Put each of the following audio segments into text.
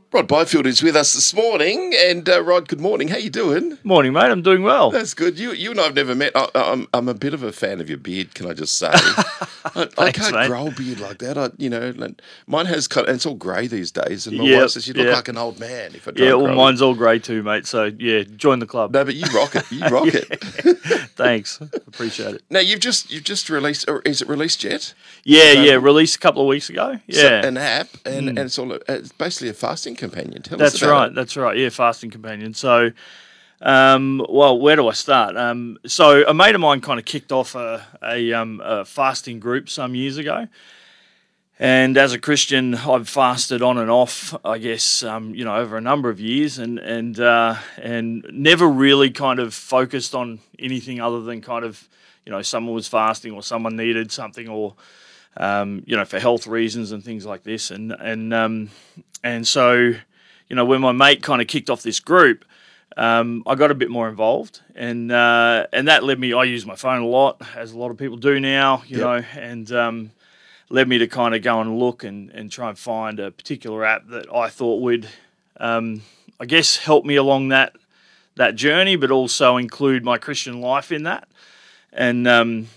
Rod Byfield is with us this morning, and Rod, good morning. How you doing? Morning, mate. I'm doing well. That's good. You and I have never met. I'm a bit of a fan of your beard. Can I just say? I can't mate. grow a beard like that. Mine has and it's all grey these days, and my wife says you look like an old man if I try to grow mine's all grey too, mate. So join the club. No, but you rock it. You rock it. Thanks, appreciate it. Now you've just released, or is it released yet? Released a couple of weeks ago. So, an app, and it's basically a fasting companion. Tell us about it. That's right. Yeah, fasting companion. So, where do I start? So a mate of mine kind of kicked off a fasting group some years ago. And as a Christian, I've fasted on and off, I guess, over a number of years, and never really kind of focused on anything other than kind of, someone was fasting or someone needed something, or for health reasons and things like this, and so, when my mate kind of kicked off this group, I got a bit more involved, and that led me. I use my phone a lot, as a lot of people do now, and led me to kind of go and look and try and find a particular app that I thought would, help me along that journey, but also include my Christian life in that. And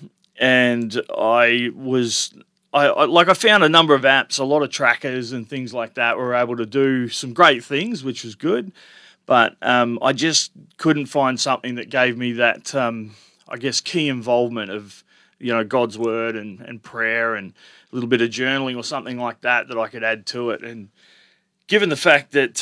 I found a number of apps, a lot of trackers and things like that were able to do some great things, which was good. But I just couldn't find something that gave me that, key involvement of, God's word and prayer and a little bit of journaling or something like that I could add to it. And given the fact that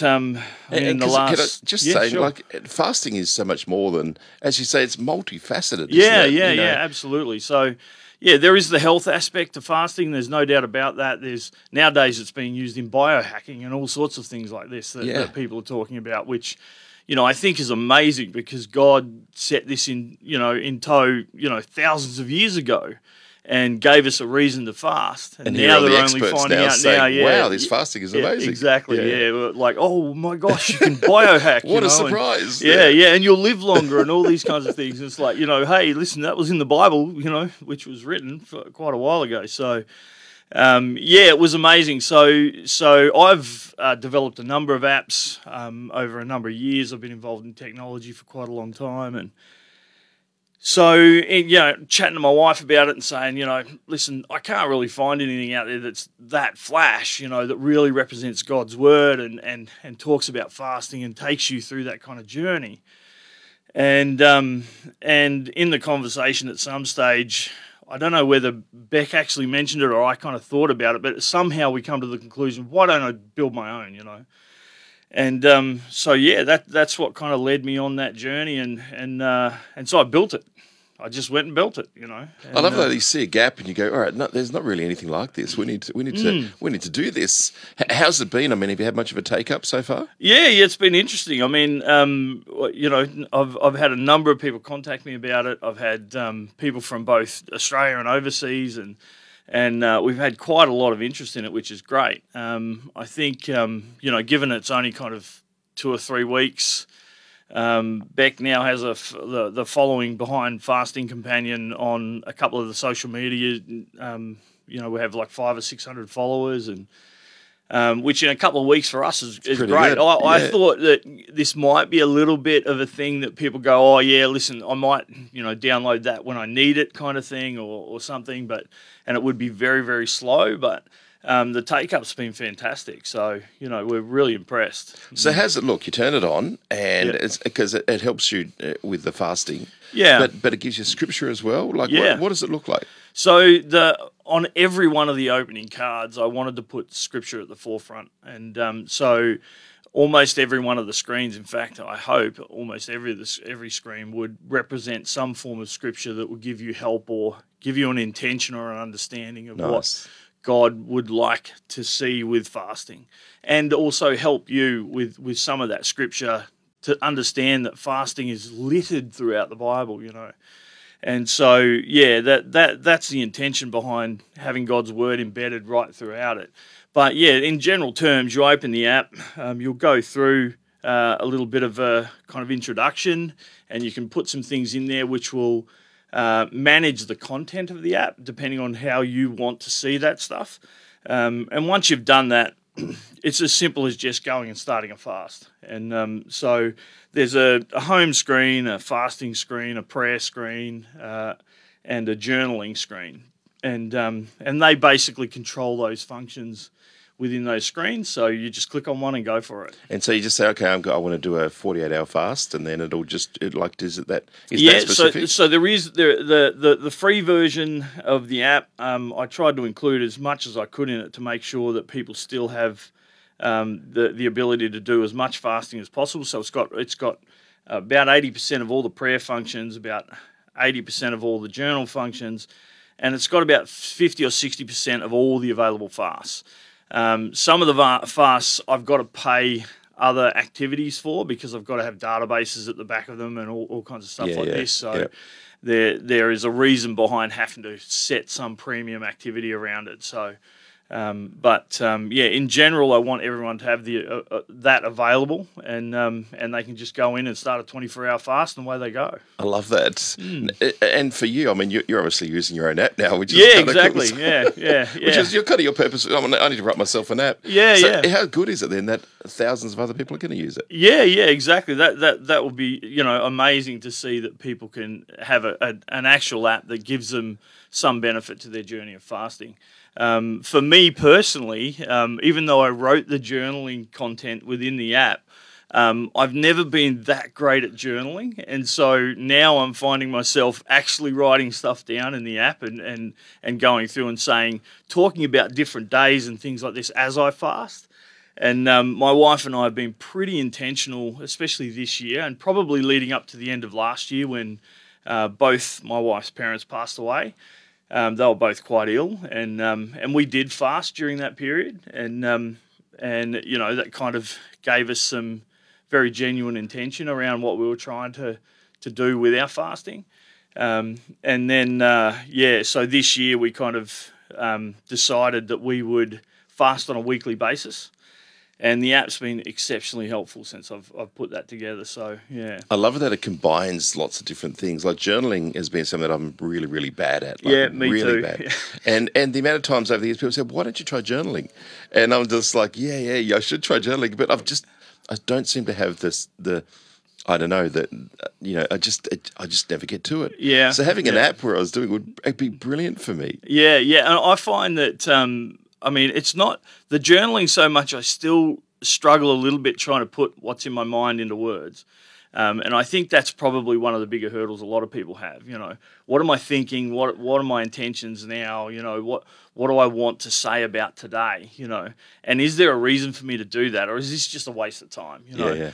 fasting is so much more than, as you say, it's multifaceted. Absolutely. So, there is the health aspect to fasting. There's no doubt about that. Nowadays it's being used in biohacking and all sorts of things like this that people are talking about, which, I think is amazing, because God set this in tow, thousands of years ago, and gave us a reason to fast. And now they're only finding out saying, now. Wow, this fasting is amazing. Exactly. Yeah. Like, oh my gosh, you can biohack. What a surprise. And you'll live longer and all these kinds of things. It's like, hey, listen, that was in the Bible, which was written for quite a while ago. So, it was amazing. So I've developed a number of apps over a number of years. I've been involved in technology for quite a long time, and so chatting to my wife about it and saying, listen, I can't really find anything out there that's that flash, that really represents God's word and talks about fasting and takes you through that kind of journey. And in the conversation at some stage, I don't know whether Beck actually mentioned it or I kind of thought about it, but somehow we come to the conclusion, why don't I build my own, And that's what kind of led me on that journey, and so I built it. I just went and built it, And, I love that you see a gap and you go, all right, no, there's not really anything like this. We need to do this. How's it been? I mean, have you had much of a take up so far? Yeah, it's been interesting. I mean, I've had a number of people contact me about it. I've had people from both Australia and overseas, and we've had quite a lot of interest in it, which is great. I think, given it's only kind of 2 or 3 weeks, Beck now has the following behind Fasting Companion on a couple of the social media. We have like 500 or 600 followers, and which in a couple of weeks for us is great. I thought that this might be a little bit of a thing that people go, oh yeah, listen, I might download that when I need it, kind of thing, or something, and it would be very, very slow, but the take-up's been fantastic, so, we're really impressed. So how's it look? You turn it on, and it's because it helps you with the fasting. Yeah. But it gives you scripture as well? Like, what does it look like? So on every one of the opening cards, I wanted to put scripture at the forefront, and so almost every one of the screens, in fact, I hope almost every screen would represent some form of scripture that would give you help or give you an intention or an understanding of what God would like to see with fasting, and also help you with some of that scripture to understand that fasting is littered throughout the Bible, And so, that's the intention behind having God's word embedded right throughout it. But in general terms, you open the app, you'll go through a little bit of a kind of introduction, and you can put some things in there which will manage the content of the app depending on how you want to see that stuff. And once you've done that, it's as simple as just going and starting a fast. And so there's a home screen, a fasting screen, a prayer screen, and a journaling screen. And they basically control those functions within those screens. So you just click on one and go for it. And so you just say, okay, I want to do a 48-hour fast, and then it'll just that specific? So there is the free version of the app. I tried to include as much as I could in it to make sure that people still have the ability to do as much fasting as possible. So it's got about 80% of all the prayer functions, about 80% of all the journal functions, and it's got about 50 or 60% of all the available fasts. Some of the fasts I've got to pay other activities for because I've got to have databases at the back of them and all kinds of stuff this. So there is a reason behind having to set some premium activity around it. So, in general, I want everyone to have that available, and they can just go in and start a 24-hour fast, and away they go. I love that. And for you, I mean, you're obviously using your own app now, which is exactly. Cool. Yeah. Which is your purpose. I need to write myself an app. How good is it then that thousands of other people are going to use it? Yeah, exactly. That will be amazing to see that people can have an actual app that gives them some benefit to their journey of fasting. For me personally, even though I wrote the journaling content within the app, I've never been that great at journaling, and so now I'm finding myself actually writing stuff down in the app and going through and talking about different days and things like this as I fast. And my wife and I have been pretty intentional, especially this year, and probably leading up to the end of last year when both my wife's parents passed away. They were both quite ill, and we did fast during that period, and that kind of gave us some very genuine intention around what we were trying to do with our fasting, so this year we kind of decided that we would fast on a weekly basis. And the app's been exceptionally helpful since I've put that together. So, yeah. I love that it combines lots of different things. Like journaling has been something that I'm really, really bad at. Like, me really too. Bad. And the amount of times over the years people say, why don't you try journaling? And I'm just like, yeah, I should try journaling. But I don't seem to have I just never get to it. Yeah. So having an app where I was doing would be brilliant for me. Yeah. And I find that... it's not the journaling so much. I still struggle a little bit trying to put what's in my mind into words. And I think that's probably one of the bigger hurdles a lot of people have. What am I thinking? What are my intentions now? What do I want to say about today? And is there a reason for me to do that, or is this just a waste of time? Yeah.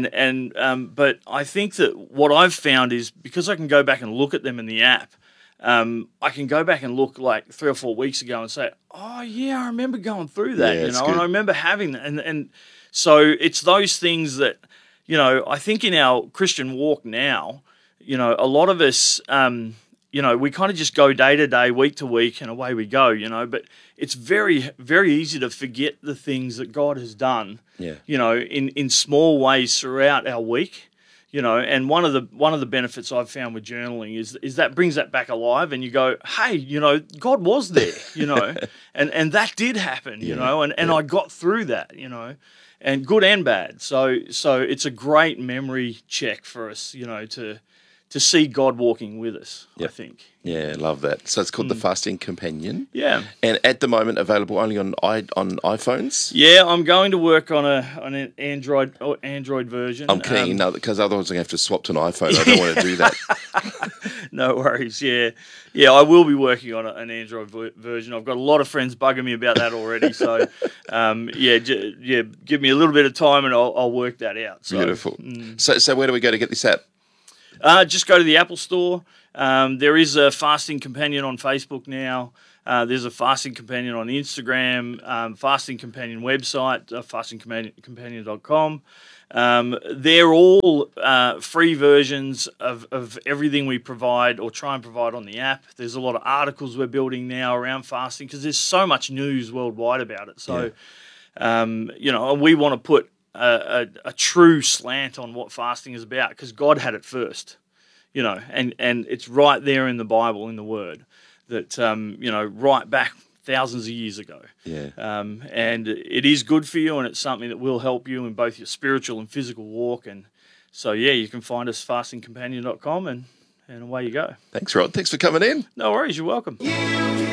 But I think that what I've found is because I can go back and look at them in the app. I can go back and look like 3 or 4 weeks ago and say, oh, yeah, I remember going through that, and I remember having that. And so it's those things that, I think in our Christian walk now, a lot of us, we kind of just go day to day, week to week, and away we go, but it's very, very easy to forget the things that God has done, in small ways throughout our week. And one of the benefits I've found with journaling is that brings that back alive, and you go, hey, God was there, and that did happen, and I got through that, and good and bad. So it's a great memory check for us, to see God walking with us, I think. Yeah, I love that. So it's called the Fasting Companion. Yeah. And at the moment available only on iPhones? Yeah, I'm going to work on an Android version. I'm keen, because otherwise I'm going to have to swap to an iPhone. I don't want to do that. No worries, yeah. Yeah, I will be working on an Android version. I've got a lot of friends bugging me about that already. So, give me a little bit of time and I'll work that out. So, beautiful. So where do we go to get this app? Just go to the Apple Store. There is a Fasting Companion on Facebook now. There's a Fasting Companion on Instagram, Fasting Companion website, fastingcompanion.com. They're all free versions of everything we provide or try and provide on the app. There's a lot of articles we're building now around fasting because there's so much news worldwide about it. So, we want to put a true slant on what fasting is about because God had it first, and it's right there in the Bible, in the Word, that, right back thousands of years ago. Yeah. And it is good for you, and it's something that will help you in both your spiritual and physical walk. And so, yeah, you can find us fastingcompanion.com, and away you go. Thanks, Rod. Thanks for coming in. No worries. You're welcome.